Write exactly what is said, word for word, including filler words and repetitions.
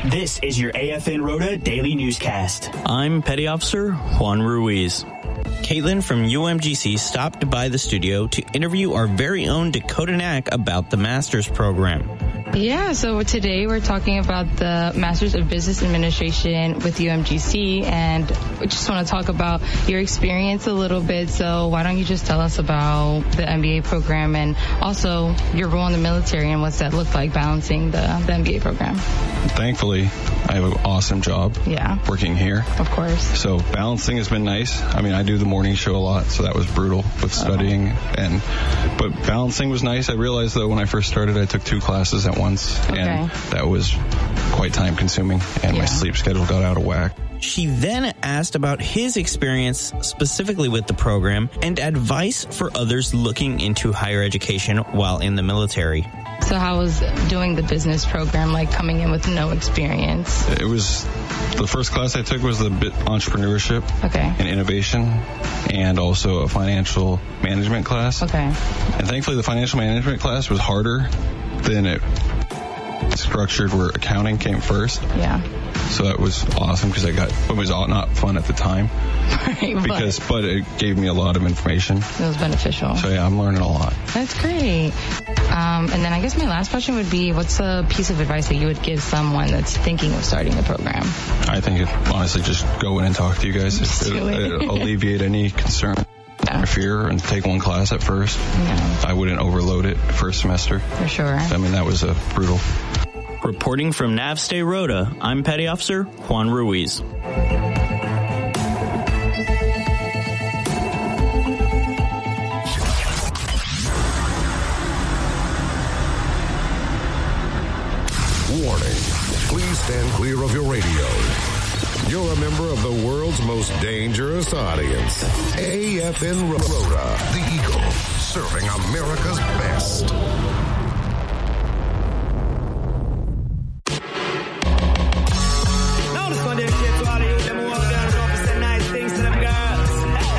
This is your A F N Rota Daily Newscast. I'm Petty Officer Juan Ruiz. Caitlin from U M G C stopped by the studio to interview our very own Dakota Knack about the master's program. Yeah, so today we're talking about the Masters of Business Administration with U M G C, and we just want to talk about your experience a little bit. So why don't you just tell us about the M B A program and also your role in the military and what's that look like balancing the, the M B A program? Thankfully, I have an awesome job yeah. working here. Of course. So balancing has been nice. I mean, I do the morning show a lot, so that was brutal with studying. Uh-huh. and But balancing was nice. I realized, though, when I first started, I took two classes at once, okay. and that was quite time-consuming, and yeah. my sleep schedule got out of whack. She then asked about his experience specifically with the program and advice for others looking into higher education while in the military. So how was doing the business program like, coming in with no experience? It was, the first class I took was the entrepreneurship okay. and innovation, and also a financial management class. Okay. And thankfully the financial management class was harder than it structured, where accounting came first. Yeah. So that was awesome because I got, it was all not fun at the time. Right, because, but, but it gave me a lot of information. It was beneficial. So yeah, I'm learning a lot. That's great. Um, and then I guess my last question would be, what's a piece of advice that you would give someone that's thinking of starting the program? I think it, honestly, just go in and talk to you guys. It, it, it'll alleviate any concern. Yeah. Or fear, and take one class at first. Yeah. I wouldn't overload it first semester. For sure. I mean, that was a brutal. Reporting from Navstay Rota, I'm Petty Officer Juan Ruiz. Warning, please stand clear of your radio. You're a member of the world's most dangerous audience. A F N Rota, the Eagle, serving America's best.